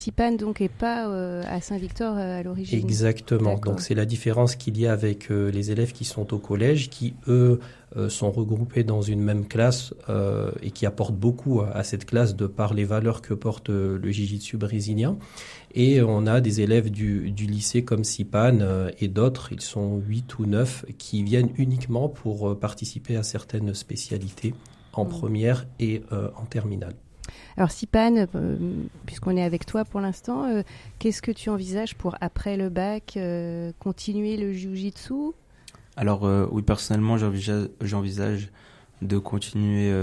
Sipane donc et pas à Saint-Victor à l'origine. Exactement. D'accord. Donc c'est la différence qu'il y a avec les élèves qui sont au collège, qui eux sont regroupés dans une même classe et qui apportent beaucoup à cette classe de par les valeurs que porte le jiu-jitsu brésilien. Et on a des élèves du lycée comme Sipane et d'autres, ils sont 8 ou 9, qui viennent uniquement pour participer à certaines spécialités en première et en terminale. Alors Sipane, puisqu'on est avec toi pour l'instant, qu'est-ce que tu envisages pour après le bac, continuer le jiu-jitsu ? Alors oui, personnellement, j'envisage de continuer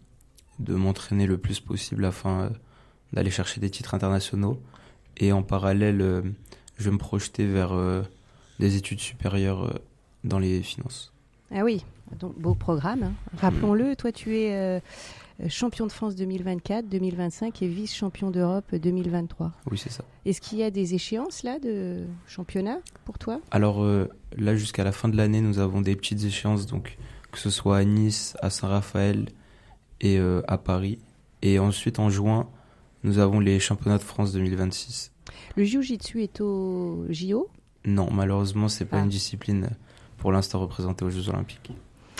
de m'entraîner le plus possible afin d'aller chercher des titres internationaux. Et en parallèle, je vais me projeter vers des études supérieures dans les finances. Ah oui, donc beau programme. Hein. Rappelons-le, toi tu es champion de France 2024, 2025 et vice-champion d'Europe 2023. Oui, c'est ça. Est-ce qu'il y a des échéances là de championnat pour toi ? Alors là, jusqu'à la fin de l'année, nous avons des petites échéances, donc que ce soit à Nice, à Saint-Raphaël et à Paris. Et ensuite, en juin, nous avons les championnats de France 2026. Le jiu-jitsu est au JO ? Non, malheureusement, c'est pas une discipline pour l'instant représentée aux Jeux Olympiques.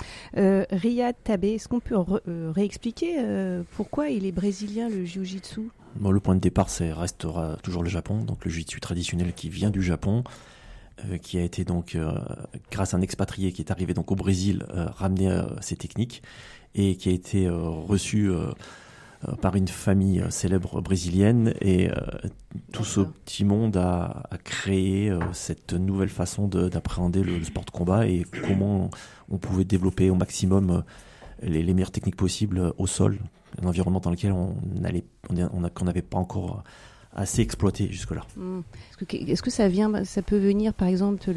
Riyad Tabé, est-ce qu'on peut réexpliquer pourquoi il est brésilien le jiu-jitsu ? Bon, le point de départ, restera toujours le Japon, donc le jiu-jitsu traditionnel qui vient du Japon, qui a été donc, grâce à un expatrié qui est arrivé donc au Brésil, ramené ses techniques et qui a été reçu par une famille célèbre brésilienne et tout ce petit monde a créé cette nouvelle façon d'appréhender le sport de combat et comment on pouvait développer au maximum les meilleures techniques possibles au sol, un environnement dans lequel qu'on n'avait pas encore assez exploité jusque-là. Est-ce que ça peut venir par exemple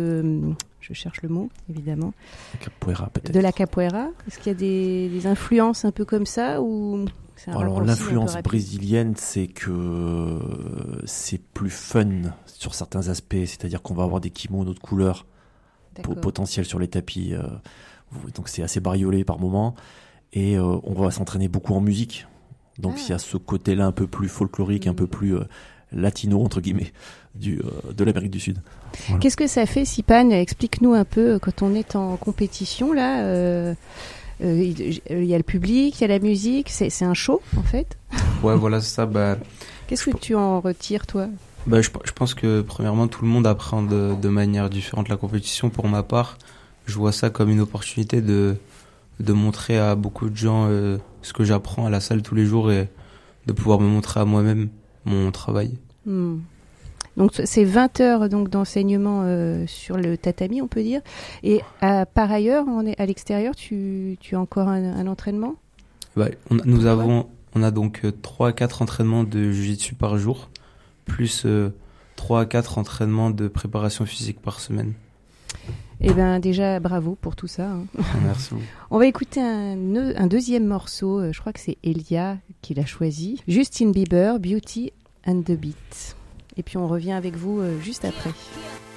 je cherche le mot évidemment, la capoeira peut-être. De la capoeira ? Est-ce qu'il y a des influences un peu comme ça ou alors l'influence brésilienne, c'est que c'est plus fun sur certains aspects, c'est-à-dire qu'on va avoir des kimonos de couleurs potentiels sur les tapis, donc c'est assez bariolé par moments, et on va s'entraîner beaucoup en musique, donc il y a ce côté-là un peu plus folklorique, un peu plus latino entre guillemets de l'Amérique du Sud. Voilà. Qu'est-ce que ça fait, Sipane ? Explique-nous un peu quand on est en compétition là. Il y a le public, il y a la musique, c'est un show en fait. Ouais, voilà, c'est ça. Qu'est-ce que tu en retires, toi ? Je pense que premièrement, tout le monde apprend de manière différente la compétition. Pour ma part, je vois ça comme une opportunité de montrer à beaucoup de gens ce que j'apprends à la salle tous les jours et de pouvoir me montrer à moi-même mon travail. Donc c'est 20 heures donc, d'enseignement sur le tatami, on peut dire. Et par ailleurs, à l'extérieur, tu as encore un entraînement ? On a donc 3 à 4 entraînements de jiu-jitsu par jour, plus 3 à 4 entraînements de préparation physique par semaine. Eh bien déjà, bravo pour tout ça. Hein. Merci beaucoup. On va écouter un deuxième morceau, je crois que c'est Elia qui l'a choisi. Justin Bieber, Beauty and the Beat. Et puis on revient avec vous juste après.